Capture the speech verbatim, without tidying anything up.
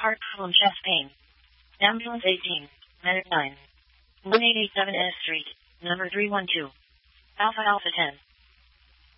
heart problem, chest pain. Ambulance eighteen, Medic nine. one eight eight seven S Street, number three one two. Alpha Alpha ten.